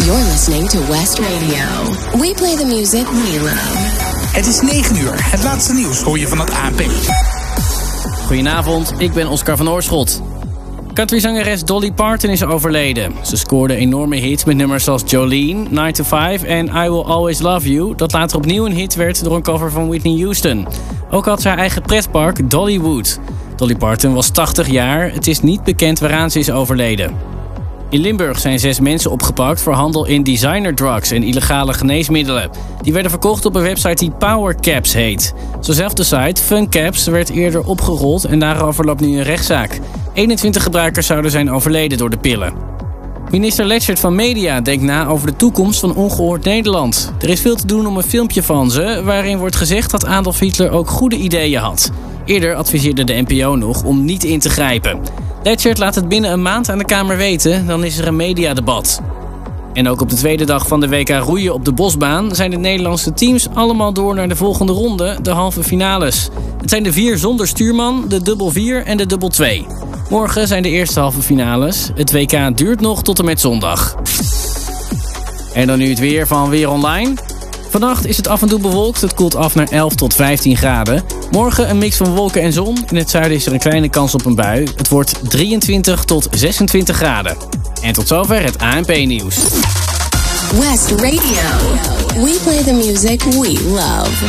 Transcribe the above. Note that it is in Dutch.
You're listening to West Radio. We play the music we love. Het is 9 uur. Het laatste nieuws hoor je van het ANP. Goedenavond, ik ben Oscar van Oorschot. Countryzangeres Dolly Parton is overleden. Ze scoorde enorme hits met nummers zoals Jolene, 9 to 5 en I Will Always Love You, dat later opnieuw een hit werd door een cover van Whitney Houston. Ook had ze haar eigen pretpark, Dollywood. Dolly Parton was 80 jaar, het is niet bekend waaraan ze is overleden. In Limburg zijn 6 mensen opgepakt voor handel in designerdrugs en illegale geneesmiddelen. Die werden verkocht op een website die PowerCaps heet. Zozelf de site FunCaps werd eerder opgerold en daarover loopt nu een rechtszaak. 21 gebruikers zouden zijn overleden door de pillen. Minister Leschert van Media denkt na over de toekomst van Ongehoord Nederland. Er is veel te doen om een filmpje van ze, waarin wordt gezegd dat Adolf Hitler ook goede ideeën had. Eerder adviseerde de NPO nog om niet in te grijpen. Leschert laat het binnen een maand aan de Kamer weten, dan is er een mediadebat. En ook op de tweede dag van de WK roeien op de bosbaan zijn de Nederlandse teams allemaal door naar de volgende ronde, de halve finales. Het zijn de 4 zonder stuurman, de dubbel 4 en de dubbel 2. Morgen zijn de eerste halve finales. Het WK duurt nog tot en met zondag. En dan nu het weer van Weer Online. Vannacht is het af en toe bewolkt. Het koelt af naar 11 tot 15 graden. Morgen een mix van wolken en zon. In het zuiden is er een kleine kans op een bui. Het wordt 23 tot 26 graden. En tot zover het ANP-nieuws. West Radio. We play the music we love.